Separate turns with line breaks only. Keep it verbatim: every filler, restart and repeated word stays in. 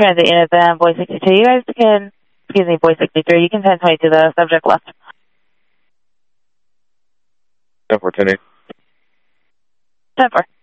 transit units and Boy sixty-two. You guys can, excuse me, Boy sixty-three, you can ten twenty to the subject left.
ten four, ten eight.
ten four.